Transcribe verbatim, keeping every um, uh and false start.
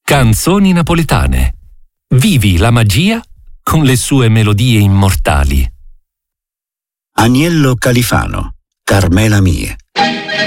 Canzoni napoletane. Vivi la magia con le sue melodie immortali. Agnello Califano, Carmela mie.